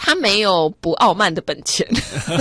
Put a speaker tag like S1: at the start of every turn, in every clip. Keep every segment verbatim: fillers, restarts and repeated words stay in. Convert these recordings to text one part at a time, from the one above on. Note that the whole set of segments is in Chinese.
S1: 他没有不傲慢的本钱，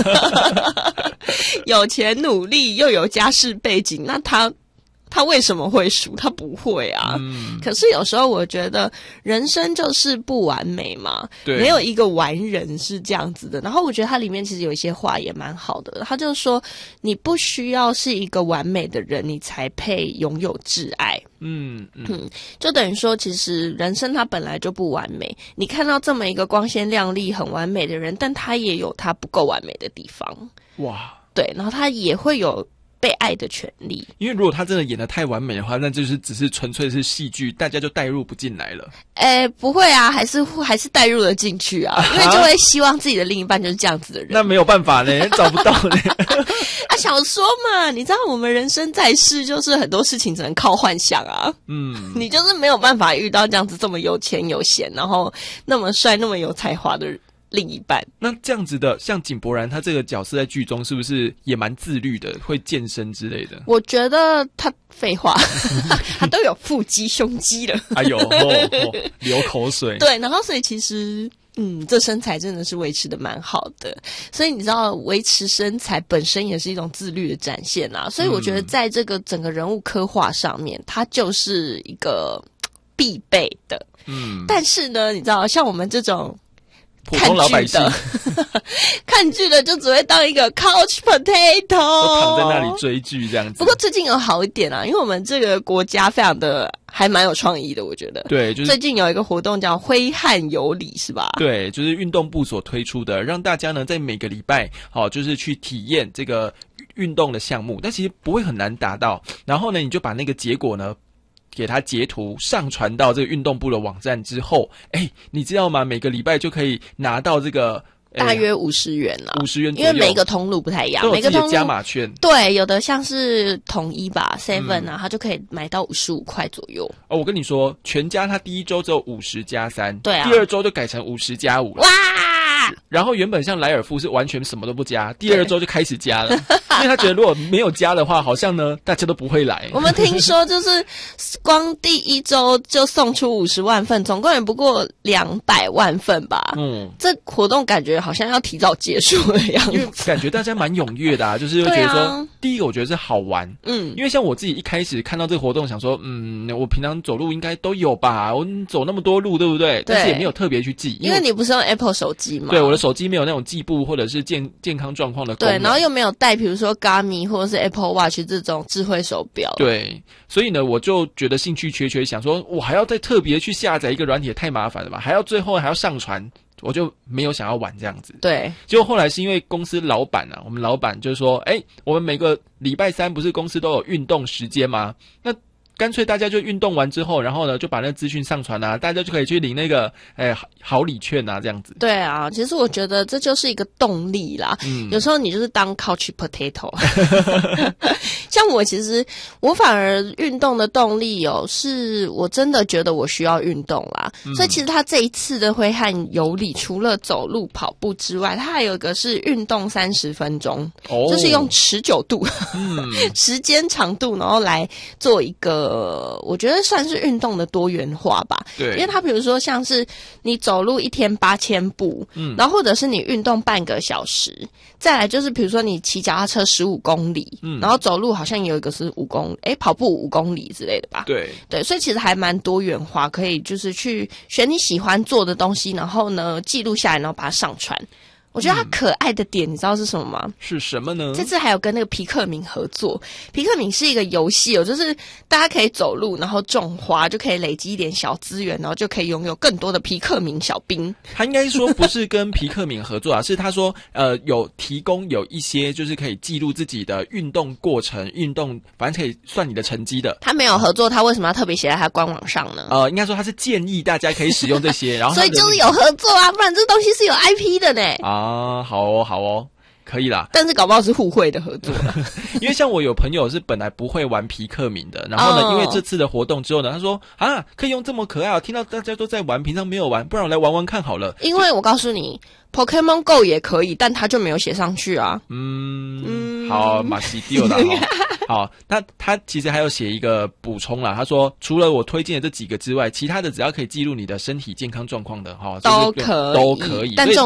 S1: 有钱努力又有家世背景，那他他为什么会输？他不会啊。嗯、可是有时候我觉得人生就是不完美嘛，对，没有一个完人是这样子的。然后我觉得它里面其实有一些话也蛮好的，他就说你不需要是一个完美的人，你才配拥有挚爱。嗯 嗯, 嗯，就等于说其实人生它本来就不完美，你看到这么一个光鲜亮丽很完美的人，但他也有他不够完美的地方。哇，对，然后他也会有被爱的权利。
S2: 因为如果他真的演得太完美的话，那就是只是纯粹是戏剧，大家就带入不进来了。
S1: 诶，不会啊，还是还是带入了进去啊，因为就会希望自己的另一半就是这样子的人。
S2: 那没有办法呢，找不到呢。
S1: 啊，小说嘛，你知道我们人生在世，就是很多事情只能靠幻想啊。嗯，你就是没有办法遇到这样子这么有钱有闲，然后那么帅、那么有才华的人。另一半。
S2: 那这样子的，像井柏然他这个角色在剧中是不是也蛮自律的，会健身之类的？
S1: 我觉得他废话，他都有腹肌胸肌了。
S2: 哎呦、哦哦，流口水。
S1: 对，然后所以其实嗯，这身材真的是维持的蛮好的。所以你知道维持身材本身也是一种自律的展现啊。所以我觉得在这个整个人物刻画上面，它就是一个必备的。嗯，但是呢，你知道像我们这种
S2: 普通老百姓
S1: 看剧的就只会当一个 couch potato，
S2: 都躺在那里追剧这样子。
S1: 不过最近有好一点啊，因为我们这个国家非常的还蛮有创意的，我觉得。
S2: 对，就是
S1: 最近有一个活动叫挥汗有礼，是吧？
S2: 对，就是运动部所推出的，让大家呢在每个礼拜好、哦、就是去体验这个运动的项目，但其实不会很难达到。然后呢，你就把那个结果呢给他截图上传到这个运动部的网站之后，哎，你知道吗？每个礼拜就可以拿到这个
S1: 大约五十元啦，
S2: 五十元左右，
S1: 因为每个通路不太一样，
S2: 每个通路加码券。
S1: 对，有的像是统一吧 ，Seven 啊，它就可以买到五十五块左右。
S2: 哦，我跟你说，全家它第一周只有五十加三，
S1: 对啊，
S2: 第二周就改成五十加五了。
S1: 哇！
S2: 然后原本像莱尔富是完全什么都不加，第二周就开始加了，因为他觉得如果没有加的话，好像呢大家都不会来。
S1: 我们听说就是光第一周就送出五十万份，总共也不过两百万份吧。嗯，这活动感觉好像要提早结束的样子，
S2: 因为感觉大家蛮踊跃的啊，就是会觉得说，啊、第一个我觉得是好玩，嗯，因为像我自己一开始看到这个活动，想说，嗯，我平常走路应该都有吧，我走那么多路，对不对？对，但是也没有特别去记，
S1: 因为你不是用 Apple 手机嘛。
S2: 对，我的手机没有那种计步或者是健健康状况的功能。
S1: 对，然后又没有带比如说 Garmin 或者是 Apple Watch 这种智慧手表。
S2: 对，所以呢，我就觉得兴趣缺缺，想说我还要再特别去下载一个软体，太麻烦了吧，还要最后还要上传，我就没有想要玩这样子。
S1: 对，
S2: 结果后来是因为公司老板啊，我们老板就说，哎，我们每个礼拜三不是公司都有运动时间吗？那干脆大家就运动完之后，然后呢就把那个资讯上传啊，大家就可以去领那个诶好礼券啊，这样子。
S1: 对啊，其实我觉得这就是一个动力啦。嗯，有时候你就是当 couch potato。像我其实我反而运动的动力有、哦，是我真的觉得我需要运动啦。嗯、所以其实他这一次的挥汗有礼，除了走路跑步之外，他还有一个是运动三十分钟，哦、就是用持久度、嗯、时间长度，然后来做一个。呃，我觉得算是运动的多元化吧。对，因为它比如说像是你走路一天八千步，嗯，然后或者是你运动半个小时，再来就是比如说你骑脚踏车十五公里，嗯，然后走路好像有一个是五公，哎，跑步五公里之类的吧。
S2: 对
S1: 对，所以其实还蛮多元化，可以就是去选你喜欢做的东西，然后呢记录下来，然后把它上传。我觉得它可爱的点、嗯、你知道是什么吗？
S2: 是什么呢？
S1: 这次还有跟那个皮克敏合作。皮克敏是一个游戏哦，就是大家可以走路然后种花，就可以累积一点小资源，然后就可以拥有更多的皮克敏小兵。
S2: 他应该说不是跟皮克敏合作啊，是他说呃有提供有一些就是可以记录自己的运动过程，运动反正可以算你的成绩的。
S1: 他没有合作，他为什么要特别写在他官网上呢？
S2: 呃，应该说他是建议大家可以使用这些，然后、那個、
S1: 所以就是有合作啊，不然这东西是有 I P 的呢。
S2: 啊。啊，好哦，好哦，可以啦。
S1: 但是搞不好是互惠的合作。
S2: 因为像我有朋友是本来不会玩皮克敏的，然后呢， oh. 因为这次的活动之后呢，他说啊，可以用这么可爱，听到大家都在玩，平常没有玩，不然我来玩玩看好了。
S1: 因为我告诉你 ，Pokemon Go 也可以，但他就没有写上去啊。
S2: 嗯，嗯好，马西丢了。好，那他其实还有写一个补充啦，他说除了我推荐的这几个之外，其他的只要可以记录你的身体健康状况的哈，
S1: 都可以，
S2: 都可以。
S1: 但